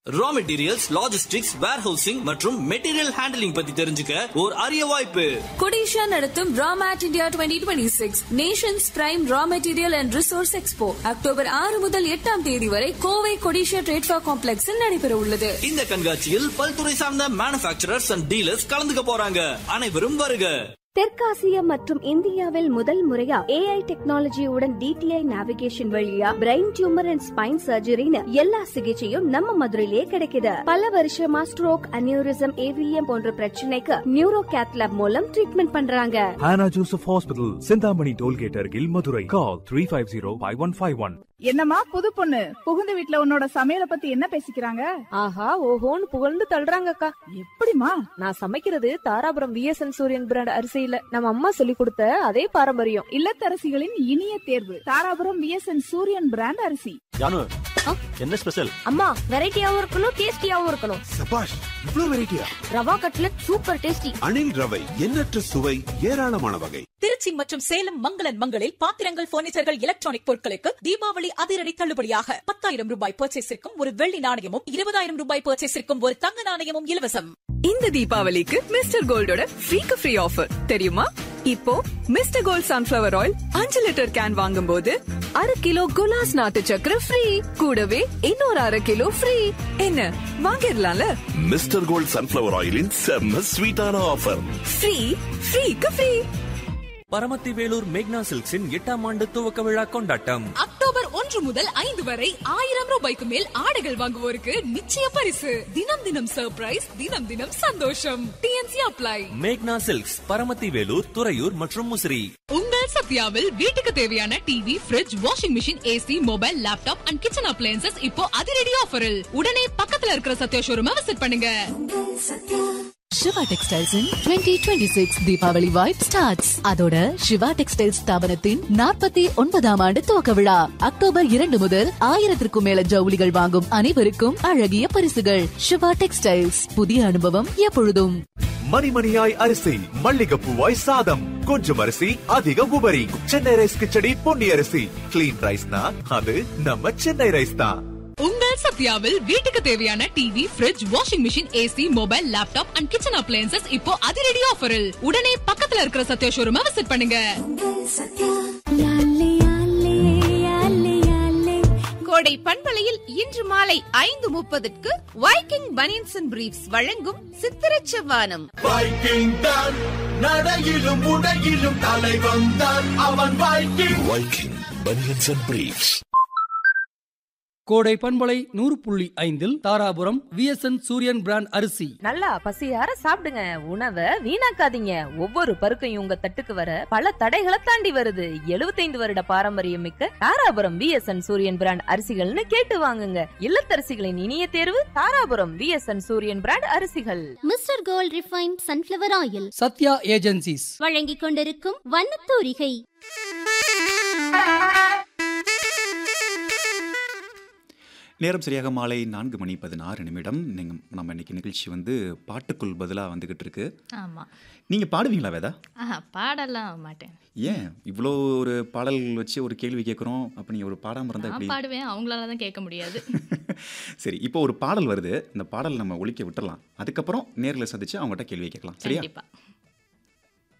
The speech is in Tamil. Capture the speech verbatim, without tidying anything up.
ரா மெட்டீரியல்ஸ், லாஜிஸ்டிக்ஸ், வேர்ஹவுசிங் மற்றும் மெட்டீரியல் ஹேண்டலிங் பத்தி தெரிஞ்சுக்க ஒரு அரிய வாய்ப்பு. கொடிஷா நடத்தும் ராமேட் India twenty twenty six Nations prime raw material and resource expo October ஆறு முதல் எட்டாம் தேதி வரை கோவை கொடிஷா ட்ரேட்ஃபா காம்ப்ளெக்ஸில் நடைபெற உள்ளது. இந்த கண்காட்சியில் பல்துறை சார்ந்த மேனுபேக்சரர்ஸ் அண்ட் டீலர்ஸ் கலந்துக்க போறாங்க. அனைவரும் வருக. தெற்காசியா மற்றும் இந்தியாவில் முதல் முறையா ஏஐ டெக்னாலஜியுடன் டிடிஐ நேவிகேஷன் வழியா பிரெயின் டியூமர் அண்ட் ஸ்பைன் சர்ஜரின்னு எல்லா சிகிச்சையும் நம்ம மதுரையிலேயே கிடைக்குது. பல வருஷமா ஸ்ட்ரோக், அனியூரிசம், ஏவிஎம் போன்ற பிரச்சனைக்கு நியூரோ கேத்லாப் மூலம் ட்ரீட்மெண்ட் பண்றாங்க. Hannah Joseph Hospital, Chintamani tollgate அருகில் மதுரை. கால் three five zero five one five one. என்னம்மா புது பொண்ணு, புகுந்த வீட்ல உன்னோட சமையல பத்தி என்ன பேசிக்கிறாங்க? ஆஹா ஓஹோன்னு புகழ்ந்து தள்ளுறாங்கக்கா. எப்படிமா? நான் சமைக்கிறது தாராபுரம் விஎஸ்என் சூரியன் பிராண்ட் அரிசியில நம்ம அம்மா சொல்லி கொடுத்த அதே பாரம்பரியம். இல்லத்தரசிகளின் இனிய தேர்வு தாராபுரம் விஎஸ்என் சூரியன் பிராண்ட் அரிசி. ஜானு, என்ன ஸ்பெஷல்? அம்மா வெரைட்டியாவும் இருக்கணும், டேஸ்டியாவும் இருக்கணும். சபாஷ், இவ்ளோ வெரைட்டியா? Rava cutlet super tasty. அணில் ரவை, எண்ணற்ற சுவை, ஏராளமான வகை. திருச்சி மற்றும் சேலம் மங்களன் மங்களில் பாத்திரங்கள், பர்னிச்சர்கள், எலக்ட்ரானிக் பொருட்களுக்கு தீபாவளி அதிரடி தள்ளுபடியாக பத்தாயிரம் ரூபாய் பர்ச்சேஸிற்கும் ஒரு வெள்ளி நாணயமும், இருபதாயிரம் ரூபாய் பர்ச்சேஸிற்கும் ஒரு தங்க நாணயமும் இலவசம். இந்த தீபாவளிக்கு மிஸ்டர் கோல்டோட ஃப்ரீக்கு ஃப்ரீ ஆஃபர் தெரியுமா? இப்போ மிஸ்டர் கோல்ட் சன்ஃபிளவர் ஆயில் அஞ்சு லிட்டர் கேன் வாங்கும் போது அரை கிலோ குலாஸ் நாட்டு சக்கரை ஃப்ரீ, கூடவே இன்னொரு அரை கிலோ ஃப்ரீ. என்ன வாங்கிடலாம்ல? மிஸ்டர் கோல்ட் சன்ஃபிளவர் ஆயிலின் செம்ம ஸ்வீட்டான offer. Free ஃப்ரீக்கு free. Paramathi Vellore மேக்னா சில்க்ஸின் எட்டாம் ஆண்டு துவக்க விழா கொண்டாட்டம் அக்டோபர் ஒன்று முதல் ஐந்து வரை ஆயிரம் ரூபாய்க்கு மேல் ஆடைகள் வாங்குவோருக்கு நிச்சய பரிசு. தினம் தினம் சர்ப்ரைஸ், தினம் தினம் சந்தோஷம். DNC apply. மேக்னா சில்க்ஸ், பரமத்தி வேலூர், துறையூர் மற்றும் முசிறி. உங்கள் சத்யாவில் வீட்டுக்கு தேவையான TV, fridge, washing machine, AC, mobile, laptop and kitchen appliances இப்போ அதிரடி ஆஃபரில். உடனே பக்கத்துல இருக்கிற சத்யா ஷோரூமை விசிட் பண்ணுங்க. Siva textiles twenty twenty six Deepavali vibe starts. அதோட சிவா டெக்ஸ்டைல்ஸ் ஸ்தாபனத்தின் நாற்பத்தி ஒன்பதாம் ஆண்டு துவக்க விழா அக்டோபர் இரண்டு முதல் ஆயிரத்திற்கும் மேல ஜவுளிகள் வாங்கும் அனைவருக்கும் அழகிய பரிசுகள். சிவா டெக்ஸ்டைல்ஸ், புதிய அனுபவம் எப்பொழுதும். மணிமணியாய் அரிசி, மல்லிகைப்பூவாய் சாதம், கொஞ்சம் அரிசி அதிக உபரி. சென்னை ரைஸ் கிச்சடி பொன்னி அரிசி. கிளீன் ரைஸ்னா அது நம்ம சென்னை ரைஸ் தான். உங்கள் சத்யாவில் வீட்டுக்கு தேவையான TV, fridge, washing machine, AC, mobile, laptop and kitchen appliances இப்போ அதிரடி ஆஃபரில். உடனே பக்கத்துல இருக்கிற சத்யா ஷோரூமை விசிட் பண்ணுங்க. கோடை பண்பலையில் இன்று மாலை ஐந்து முப்பதுக்கு வைக்கிங் பனியன்ஸ் அண்ட் பிரீஃப்ஸ் வழங்கும் சித்திரச் செவ்வானம். வைக்கிங் தான் நடையிலும் உடையிலும் தலைவன் தான் அவன். Viking Viking banians and briefs. கோடை பண்பலை நூறு புள்ளி ஐந்தில் தாராபுரம் விஎஸ்என் சூரியன் பிராண்ட் அரிசி. நல்லா பசியார சாப்பிடுங்க, உணவை வீணாக்காதீங்க. ஒவ்வொரு பருக்கையும் உங்க தட்டுக்கு வர பல தடைகளை தாண்டி வருது. எழுபத்தைந்து வருட பாரம்பரியம் மிக்க தாராபுரம் விஎஸ்என் சூரியன் பிராண்ட் அரிசிகள்னு கேட்டு வாங்குங்க. இல்லத்தரசிகளின் இனிய தேர்வு தாராபுரம் விஎஸ்என் சூரியன் பிராண்ட் அரிசிகள். Mister gold refine sunflower oil, Sathya agencies வழங்கிக் கொண்டிருக்கும் வண்ணத்தூரிகை. நேரம் சரியாக மாலை நான்கு மணி பதினாறு நிமிடம். நீங்கள் நம்ம இன்னைக்கு நிகழ்ச்சி வந்து பாட்டுக்குள் பதிலாக வந்துக்கிட்டு இருக்கு. ஆமாம். நீங்கள் பாடுவீங்களா வேதா? ஆஹா, பாடலாம் மாட்டேன். ஏன் இவ்வளோ ஒரு பாடல் வச்சு ஒரு கேள்வி கேட்குறோம், அப்போ நீங்கள் ஒரு பாடாமல் இருந்தால் எப்படி? பாடுவேன், அவங்களால தான் கேட்க முடியாது. சரி, இப்போ ஒரு பாடல் வருது, இந்த பாடல் நம்ம ஒலிக்க விட்டுறலாம். அதுக்கப்புறம் நேரில் சந்திச்சு அவங்ககிட்ட கேள்வி கேட்கலாம். சரியா? கண்டிப்பாக.